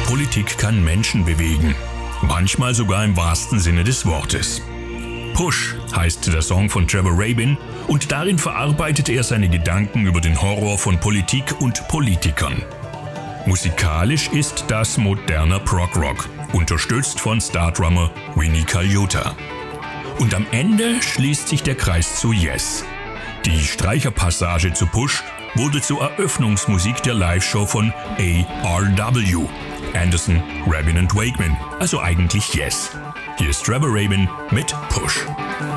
Politik kann Menschen bewegen. Manchmal sogar im wahrsten Sinne des Wortes. Push heißt der Song von Trevor Rabin und darin verarbeitet er seine Gedanken über den Horror von Politik und Politikern. Musikalisch ist das moderner Prog-Rock, unterstützt von Stardrummer Vinnie Colaiuta. Und am Ende schließt sich der Kreis zu Yes. Die Streicherpassage zu Push wurde zur Eröffnungsmusik der Live-Show von ARW, Anderson, Rabin and Wakeman, also eigentlich Yes. Hier ist Trevor Rabin mit Push.